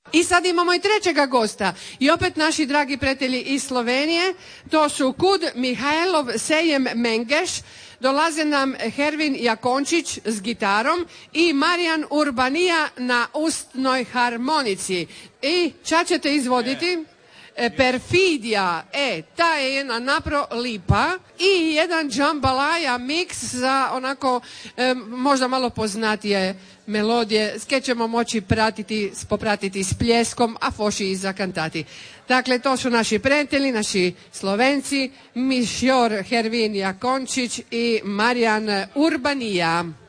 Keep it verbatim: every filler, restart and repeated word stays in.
I sad imamo i trećega gosta. I opet naši dragi prijatelji iz Slovenije. To su Kud Mihajlov Sejem Mengeš. Dolaze nam Hervin Jakončić s gitarom i Marijan Urbanija na ustnoj harmonici. I ča ćete izvoditi? Perfidija, e, ta je jedna napro lipa i jedan džambalaja miks za onako e, možda malo poznatije melodije, ske ćemo moći pratiti, popratiti s pljeskom, a foši i zakantati. Dakle, to su naši prijatelji, naši Slovenci, Mišjor Hervin Jakončić i Marijan Urbanija.